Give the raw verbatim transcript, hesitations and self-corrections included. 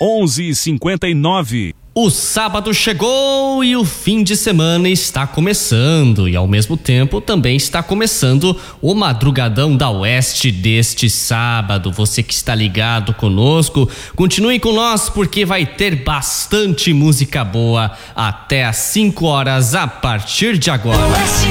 onze e cinquenta e nove. O sábado chegou e o fim de semana está começando, e ao mesmo tempo também está começando o Madrugadão da Oeste deste sábado. Você que está ligado conosco, continue com nós porque vai ter bastante música boa até às cinco horas a partir de agora. Oeste